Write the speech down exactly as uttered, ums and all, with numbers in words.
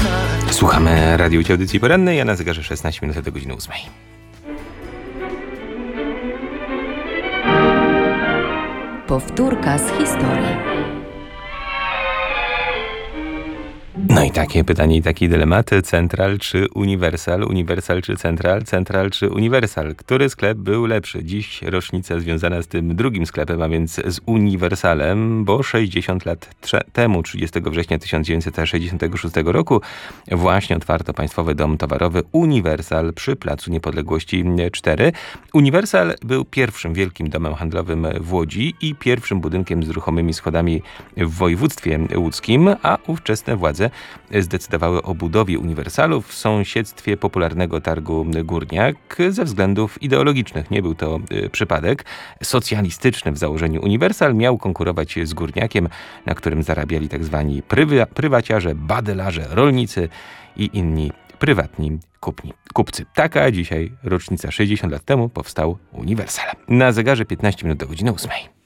Słuchamy Radio Audycji Porannej, ja na zegarze szesnaście minut do godziny ósmej. Powtórka z historii. No i takie pytanie i taki dylemat. Central czy Universal? Universal czy Central? Central czy Universal? Który sklep był lepszy? Dziś rocznica związana z tym drugim sklepem, a więc z Universalem, bo sześćdziesiąt lat trze- temu, trzydziestego września tysiąc dziewięćset sześćdziesiątego szóstego roku, właśnie otwarto państwowy dom towarowy Universal przy Placu Niepodległości cztery. Universal był pierwszym wielkim domem handlowym w Łodzi i pierwszym budynkiem z ruchomymi schodami w województwie łódzkim, a ówczesne władze zdecydowały o budowie Uniwersalu w sąsiedztwie popularnego targu Górniak ze względów ideologicznych. Nie był to y, przypadek. Socjalistyczny w założeniu Uniwersal miał konkurować z Górniakiem, na którym zarabiali tak zwani prywa, prywaciarze, badylarze, rolnicy i inni prywatni kupni, kupcy. Taka dzisiaj rocznica, sześćdziesiąt lat temu powstał Uniwersal. Na zegarze piętnaście minut do godziny ósmej.